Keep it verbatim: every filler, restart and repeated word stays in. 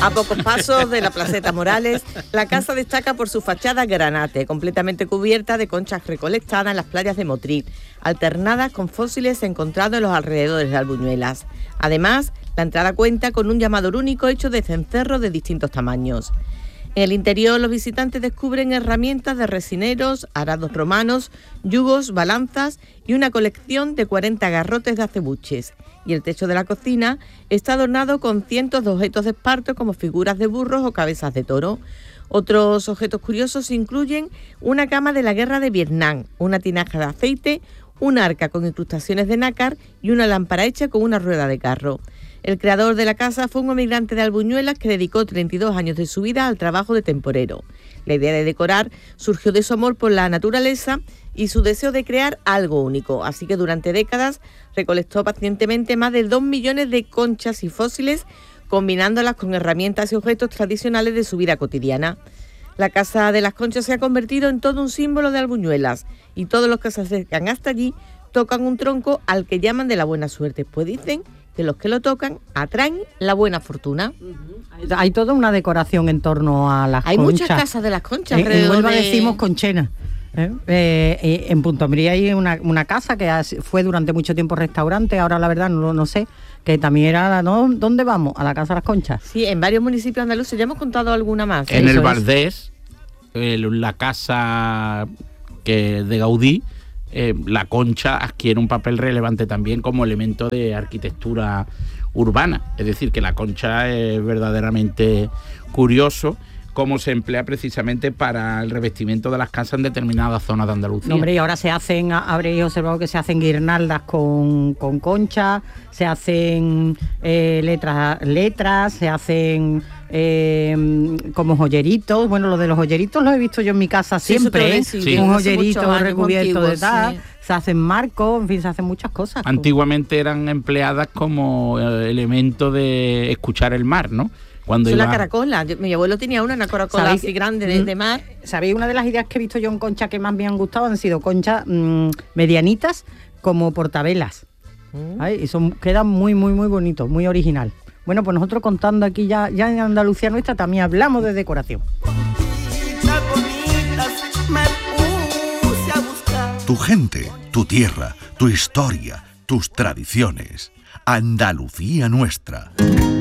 A pocos pasos de la Placeta Morales, la casa destaca por su fachada granate, completamente cubierta de conchas recolectadas en las playas de Motril, alternadas con fósiles encontrados en los alrededores de Albuñuelas. Además, la entrada cuenta con un llamador único hecho de cencerros de distintos tamaños. En el interior, los visitantes descubren herramientas de resineros, arados romanos, yugos, balanzas y una colección de cuarenta garrotes de acebuches. Y el techo de la cocina está adornado con cientos de objetos de esparto como figuras de burros o cabezas de toro. Otros objetos curiosos incluyen una cama de la guerra de Vietnam, una tinaja de aceite, un arca con incrustaciones de nácar y una lámpara hecha con una rueda de carro. El creador de la casa fue un emigrante de Albuñuelas que dedicó treinta y dos años de su vida al trabajo de temporero. La idea de decorar surgió de su amor por la naturaleza y su deseo de crear algo único, así que durante décadas recolectó pacientemente más de dos millones de conchas y fósiles, combinándolas con herramientas y objetos tradicionales de su vida cotidiana. La Casa de las Conchas se ha convertido en todo un símbolo de Albuñuelas y todos los que se acercan hasta allí tocan un tronco al que llaman de la buena suerte, pues dicen que los que lo tocan atraen la buena fortuna. Uh-huh. Hay toda una decoración en torno a las hay conchas. Hay muchas casas de las conchas. En, en Huelva de... decimos conchena. ¿Eh? Eh, eh, en Punto Ambría hay una, una casa que fue durante mucho tiempo restaurante, ahora la verdad no, no sé, que también era, ¿no? ¿Dónde vamos? A la Casa de las Conchas. Sí, en varios municipios andaluces, ya hemos contado alguna más. En Eso el Valdés, el, la casa que de Gaudí, eh, la concha adquiere un papel relevante también como elemento de arquitectura urbana, es decir, que la concha es verdaderamente curioso cómo se emplea precisamente para el revestimiento de las casas en determinadas zonas de Andalucía. No, hombre, y ahora se hacen, habréis observado que se hacen guirnaldas con, con concha, se hacen eh, letras, letras, se hacen eh, como joyeritos. Bueno, lo de los joyeritos lo he visto yo en mi casa sí, siempre, sí, sí. un Sí. joyerito recubierto antiguos, de tal, sí. Se hacen marcos, en fin, se hacen muchas cosas. Antiguamente eran empleadas como eh, elemento de escuchar el mar, ¿no? Cuando es iba... la caracola. Yo, mi abuelo tenía una, una caracola así grande de, de mar. ¿Sabéis? Una de las ideas que he visto yo en concha que más me han gustado han sido conchas mmm, medianitas como portavelas. Mm. ¿Ay? Y son, quedan muy, muy, muy bonitos, muy original. Bueno, pues nosotros contando aquí ya, ya en Andalucía nuestra también hablamos de decoración. Tu gente, tu tierra, tu historia, tus tradiciones. Andalucía nuestra.